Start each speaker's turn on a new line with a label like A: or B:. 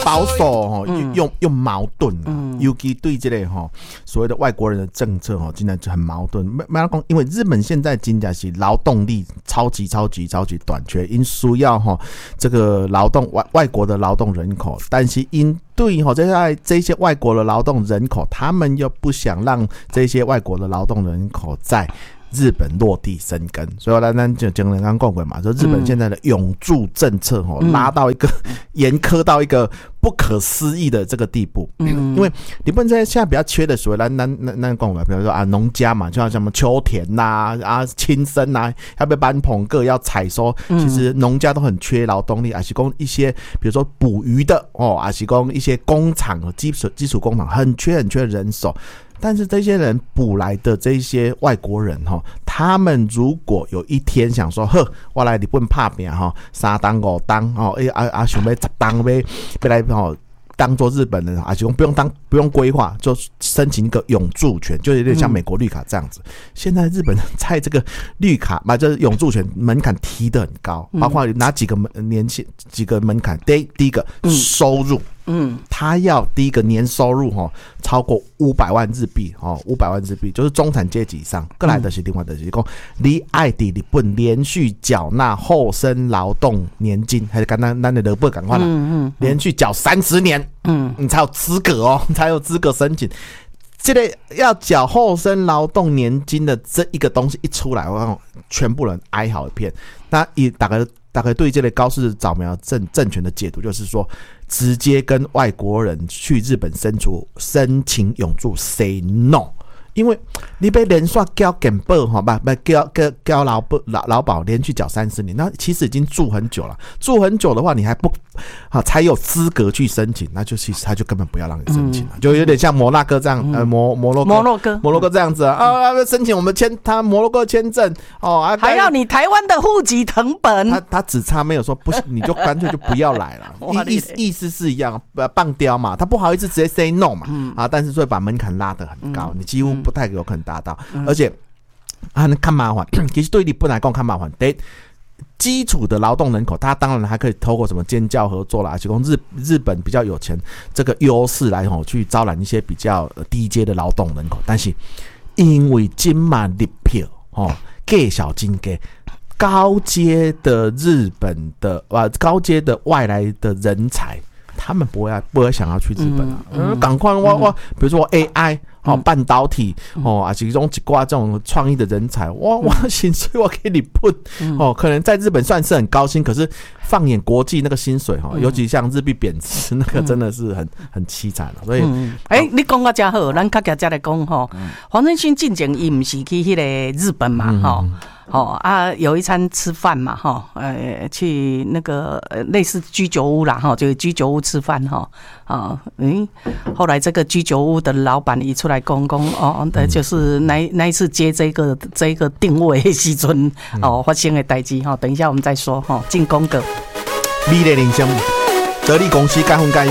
A: 保守又矛盾尤其对这个所谓的外国人的政策竟然很矛盾。因为日本现在真的是劳动力超级短缺，因需要这个外国的劳动人口，但是因对这些外国的劳动人口，他们又不想让这些外国的劳动人口在日本落地生根，所以咱就刚刚讲过嘛，说日本现在的永住政策拉到一个严苛到一个不可思议的这个地步。因为你不能现在比较缺的所谓咱讲过，比如说农家嘛，就像什么秋田青森要被搬棚个要采收，其实农家都很缺劳动力，还是讲一些比如说捕鱼的还是讲一些工厂基础工厂很缺人手。但是这些人捕来的这些外国人他们如果有一天想说我来日本打拼3当5当想要10当要来当做日本人还是不用规划就申请一个永住权，就有点像美国绿卡这样子。现在日本人在这个绿卡就是永住权门槛提得很高，包括哪几个门槛。第一个收入，他要第一个年收入超过500万日币500万日币就是中产阶级以上。再来就是另外的就是说你要在日本连续缴纳后生劳动年金，还是跟咱的日本赶快啦，连续缴30年，你才有资格才有资格申请。这个要缴后生劳动年金的这一个东西一出来，我全部人哀嚎一片。那大概对这类高市早苗政权的解读就是说，直接跟外国人去日本申请永住 say no。因为你被连续交健保交劳保连续缴30年，那其实已经住很久了。住很久的话，你还不才有资格去申请，那就其实他就根本不要让你申请了，就有点像摩纳哥这样，摩洛哥这样子申请我们他摩洛哥签证
B: 还要你台湾的户籍成本。
A: 他只差没有说不行，你就干脆就不要来了。意思是一样，棒雕嘛，他不好意思直接 say no 嘛但是所以把门槛拉得很高，你几乎不太有可能达到，而且看麻烦。其实对日本来讲看麻烦，基础的劳动人口，他当然还可以透过什么建教合作啦，而且日本比较有钱这个优势来去招揽一些比较低阶的劳动人口，但是因为今嘛日票价小金价，高阶的日本的高阶的外来的人才，他们不会想要去日本赶快我比如说 AI半导体还是一挂这种创意的人才，我薪水我给你喷可能在日本算是很高薪，可是放眼国际那个薪水尤其像日币贬值那个真的是很凄惨所以
B: 你讲得真好，咱较加来讲黄仁勋进前伊不是去那个日本嘛有一餐吃饭嘛去那个类似居酒屋啦就是居酒屋吃饭后来这个居酒屋的老板一出来讲就是那一次接这个定位的时阵发生的代志等一下我们再说进公告。
A: 美丽人生，得力公司该分该